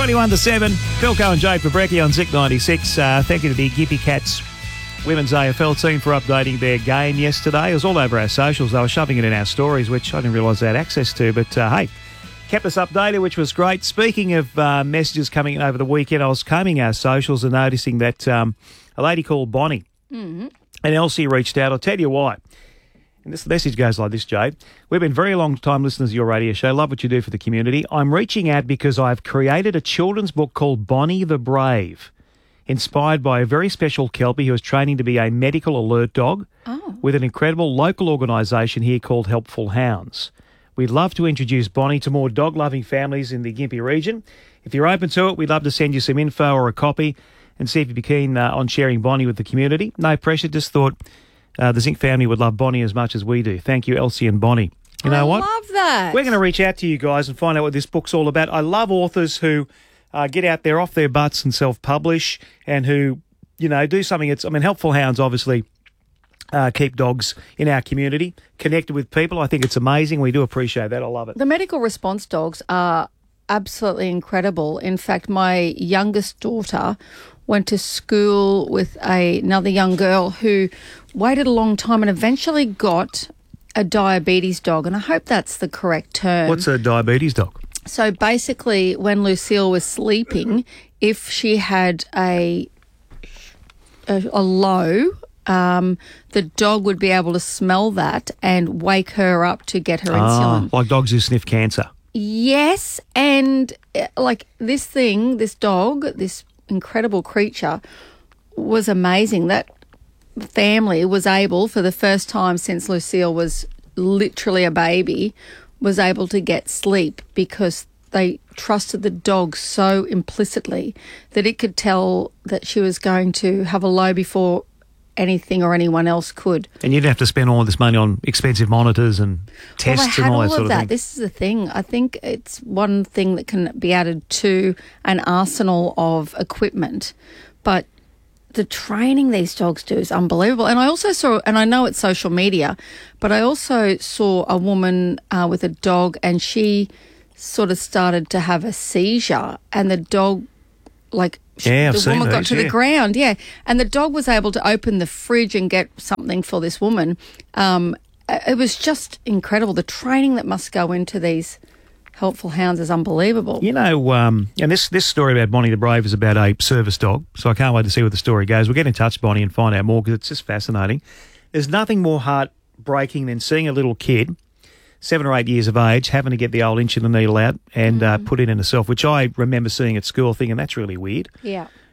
21 to 7. Philco and Jade Fabrecki on Zik 96. Thank you to the Gippy Cats Women's AFL team for updating their game yesterday. It was all over our socials. They were shoving it in our stories, which I didn't realise they had access to. But, hey, kept us updated, which was great. Speaking of messages coming in over the weekend, I was combing our socials and noticing that a lady called Bonnie and Elsie reached out. I'll tell you why. And this message goes like this, Jade. We've been very long time listeners of your radio show. Love what you do for the community. I'm reaching out because I've created a children's book called Bonnie the Brave, inspired by a very special Kelpie who is training to be a medical alert dog with an incredible local organisation here called Helpful Hounds. We'd love to introduce Bonnie to more dog-loving families in the Gympie region. If you're open to it, we'd love to send you some info or a copy and see if you'd be keen on sharing Bonnie with the community. No pressure, just thought the Zinc family would love Bonnie as much as we do. Thank you, Elsie and Bonnie. You know what? I love that. We're going to reach out to you guys and find out what this book's all about. I love authors who get out there off their butts and self-publish and who, you know, do something. Helpful Hounds obviously keep dogs in our community, connected with people. I think it's amazing. We do appreciate that. I love it. The medical response dogs are absolutely incredible. In fact, my youngest daughter went to school with another young girl who waited a long time and eventually got a diabetes dog, and I hope that's the correct term. What's a diabetes dog? So basically, when Lucille was sleeping, if she had a low, the dog would be able to smell that and wake her up to get her insulin. Like dogs who sniff cancer. Yes, and like this dog, this incredible creature was amazing. That family was able, for the first time since Lucille was literally a baby, was able to get sleep because they trusted the dog so implicitly that it could tell that she was going to have a low before anything or anyone else could. And you'd have to spend all this money on expensive monitors and tests and all that sort of thing. This is the thing. I think it's one thing that can be added to an arsenal of equipment, but the training these dogs do is unbelievable. And I also saw, and I know it's social media, but I also saw a woman with a dog, and she sort of started to have a seizure, and the dog, the woman got to the ground, and the dog was able to open the fridge and get something for this woman. It was just incredible. The training that must go into these Helpful Hounds is unbelievable. You know, and this story about Bonnie the Brave is about a service dog, so I can't wait to see where the story goes. We'll get in touch, Bonnie, and find out more because it's just fascinating. There's nothing more heartbreaking than seeing a little kid, 7 or 8 years of age, having to get the old insulin needle out and put it in herself, which I remember seeing at school thinking that's really weird. Yeah.